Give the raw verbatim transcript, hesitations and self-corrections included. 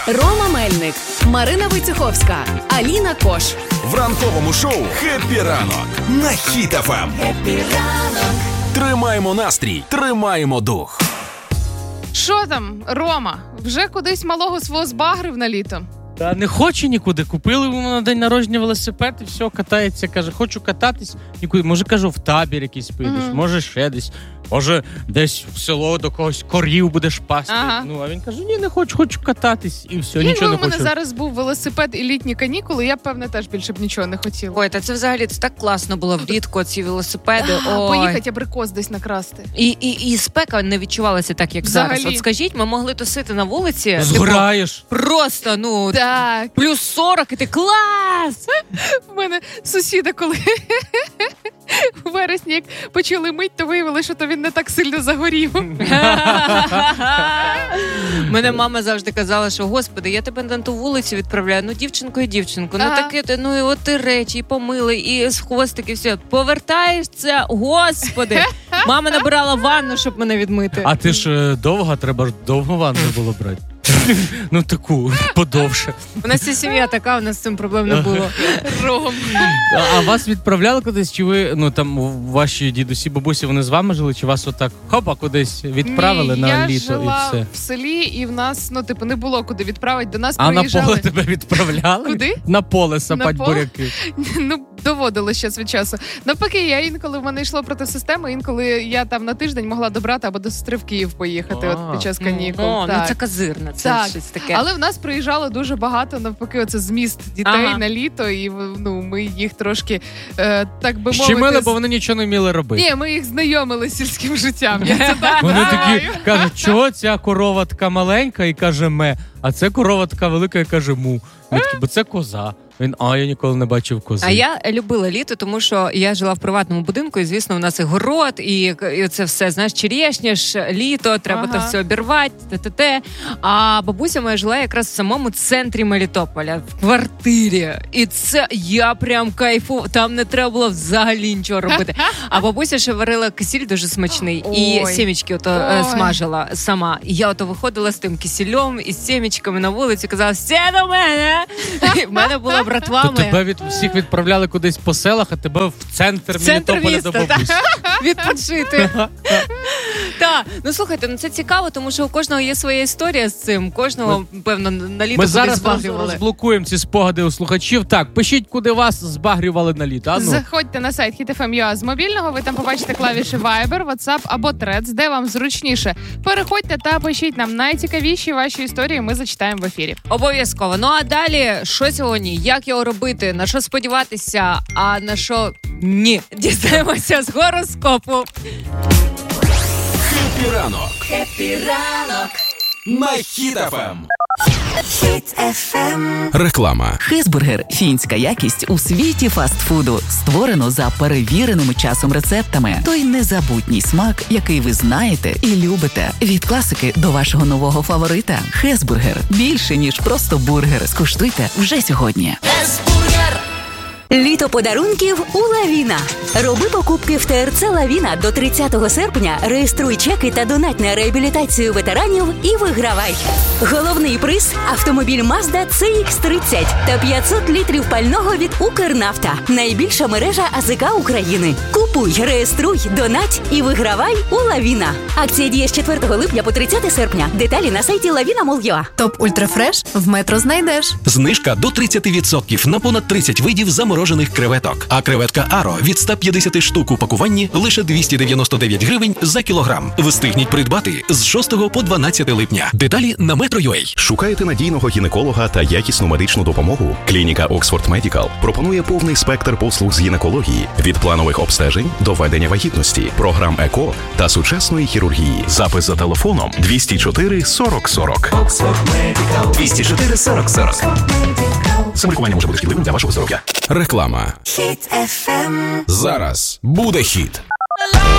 Рома Мельник, Марина Войцеховська, Аліна Кош. В ранковому шоу «Хеппі ранок» на Хіт еф ем. Хеппі ранок. Тримаємо настрій, тримаємо дух. Що там, Рома? Вже кудись малого свого збагрив на літо? Та не хочу нікуди. Купили йому на день народження велосипед і все, катається. Каже, хочу кататись нікуди. Може, кажу, в табір якийсь підеш, mm-hmm. може ще десь. Може, десь в село до когось корів будеш пасти. Ага. Ну, а він каже, ні, не хочу, хочу кататись і все, і нічого не хочу. У мене зараз був велосипед і літні канікули, я, певне, теж більше б нічого не хотіла. Ой, та це взагалі це так класно було влітку, ці велосипеди. А, поїхати абрикос десь накрасти. І, і, і спека не відчувалася так, як взагалі. Зараз. От скажіть, ми могли тусити на вулиці. Згораєш. Типу, просто, ну, так. плюс сорок, і ти клас! У мене сусіда, коли у вересні, як почали мить, то виявили, що то він не так сильно загорів. Мене мама завжди казала, що, господи, я тебе на ту вулицю відправляю, ну, дівчинку і дівчинку, ну, ага. таке, ну, і от і речі, і помили, і з хвостики, все. Повертаєшся, господи. Мама набирала ванну, щоб мене відмити. А ти ж довго, треба ж довго ванну було брати. Ну, таку, подовше. У нас ця сім'я така, у нас з цим проблем не було. Ром. А, а вас відправляли кудись? Чи ви, ну, там, ваші дідусі, бабусі, вони з вами жили? Чи вас отак, хопа, кудись відправили Ні, на літо і все? Я жила в селі, і в нас, ну, типу, не було куди відправити. До нас а приїжджали. А на поле тебе відправляли? Куди? На поле сапать на поле? буряки. Ну, доводилось ще від часу. Навпаки, я інколи, в мене йшло проти системи, інколи я там на тиждень могла до брата або до сестри в Київ поїхати, а, от під час канікул. О, так. Ну це козирно, це так. щось таке. Але в нас приїжджало дуже багато, навпаки, оце зміст дітей ага. на літо, і ну, ми їх трошки, е, так би мовити... Щемили, бо вони нічого не вміли робити. Ні, ми їх знайомили з сільським життям. Я це так вони називаю. такі кажуть, чого ця корова така маленька і каже ме, а це корова така велика і каже му. Такі, бо це коза. Він, а я ніколи не бачив кози. А я любила літо, тому що я жила в приватному будинку, і, звісно, у нас і город, і, і це все, знаєш, черешня ж, літо, треба ага. то все обірвати, те-те-те. А бабуся моя жила якраз в самому центрі Мелітополя, в квартирі. І це я прям кайфу, там не треба було взагалі нічого робити. А бабуся ще варила кисіль дуже смачний, Ой. і сімечки ото Ой. смажила сама. І я ото виходила з тим кисільом і з сімечками на вулиці, казала, все до мене! І в мене була братва моя. То тебе від всіх відправляли кудись по селах, а тебе в центр, центр Мелітополя міста, до бабусі. Відпочити. Так, ну слухайте, ну це цікаво, тому що у кожного є своя історія з цим. Кожного, ми, певно, на літо ми кудись зараз збагрювали. розблокуємо ці спогади у слухачів. Так, пишіть, куди вас збагрювали на літо. А ну. Заходьте на сайт хіт еф ем крапка ю а з мобільного, ви там побачите клавіші Viber, WhatsApp або Threads, де вам зручніше. Переходьте та пишіть нам найцікавіші ваші історії, ми зачитаємо в ефірі. Обов'язково. Ну а далі, що сьогодні, як його робити, на що сподіватися, а на що ні. Дізнаємося з гороскопу. Хеппі ранок. Хеппі ранок. На Хіт еф ем. Хіт еф ем. Реклама. Хезбургер – фінська якість у світі фастфуду. Створено за перевіреними часом рецептами. Той незабутній смак, який ви знаєте і любите. Від класики до вашого нового фаворита. Хезбургер – більше, ніж просто бургер. Скуштуйте вже сьогодні. Хезбургер. Літо подарунків у Лавіна. Роби покупки в те ер це Лавіна до тридцятого серпня, реєструй чеки та донать на реабілітацію ветеранів і вигравай. Головний приз – автомобіль Mazda це ікс тридцять та п'ятсот літрів пального від Укрнафта. Найбільша мережа а зе ка України. Купуй, реєструй, донать і вигравай у Лавіна. Акція діє з четвертого липня по тридцяте серпня. Деталі на сайті лавіна крапка мол крапка ю а. Топ Ультрафреш в Метро знайдеш. Знижка до тридцять відсотків на понад тридцять видів заморожених креветок. А креветка Аро від сто п'ятдесят штук у пакуванні лише двісті дев'яносто дев'ять гривень за кілограм. Встигніть придбати з шостого по дванадцяте липня. Деталі на метро крапка ю а. Шукаєте надійного гінеколога та якісну медичну допомогу? Клініка Oxford Medical пропонує повний спектр послуг з гінекології від планових обстежень до ведення вагітності, програм ЕКО та сучасної хірургії. Запис за телефоном двісті чотири сорок сорок. Oxford Medical. двісті чотири сорок сорок. Самолікування може бути шкідливим для вашого здоров'я. Реклама. Хіт еф ем. Зараз буде хіт.